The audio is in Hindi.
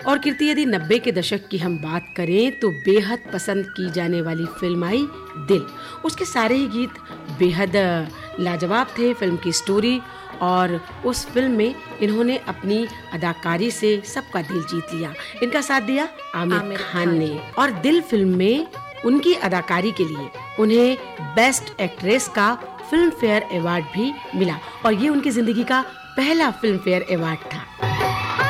और कीर्ति, यदि 90 के दशक की हम बात करें तो बेहद पसंद की जाने वाली फिल्म आई दिल। उसके सारे ही गीत बेहद लाजवाब थे। फिल्म की स्टोरी और उस फिल्म में इन्होंने अपनी अदाकारी से सबका दिल जीत लिया। इनका साथ दिया आमिर खान ने, और दिल फिल्म में उनकी अदाकारी के लिए उन्हें बेस्ट एक्ट्रेस का फिल्म फेयर अवार्ड भी मिला, और ये उनकी जिंदगी का पहला फिल्म फेयर अवार्ड था।